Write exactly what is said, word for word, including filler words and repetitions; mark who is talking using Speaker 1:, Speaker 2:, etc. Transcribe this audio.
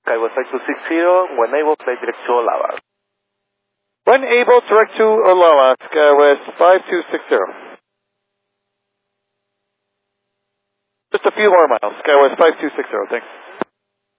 Speaker 1: Skywest five two six zero, when able, flight direct to Olava.
Speaker 2: When able, direct to Olava, Skywest five two six zero. Just a few more miles, Skywest five two six zero, thanks.